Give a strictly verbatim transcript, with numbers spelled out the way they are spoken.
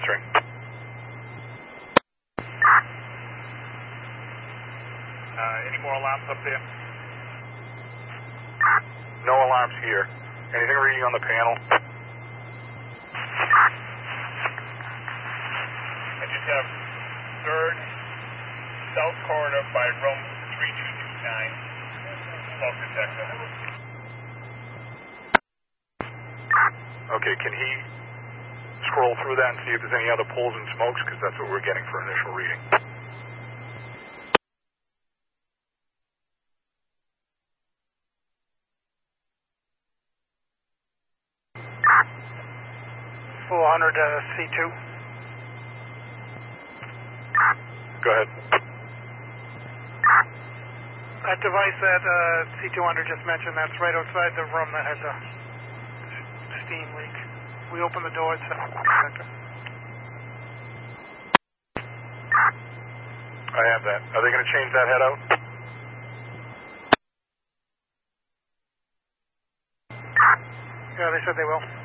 answering. Uh, any more alarms up there? No alarms here. Anything reading on the panel? I just have third south corridor by room three two two nine. Smoke detector. Okay, can he scroll through that and see if there's any other pulls and smokes? Because that's what we're getting for initial reading. four hundred uh, C two. Go ahead. That device that uh, C two hundred just mentioned, that's right outside the room that had the steam leak. We opened the door, it's a detector. I have that. Are they going to change that head out? Yeah, they said they will.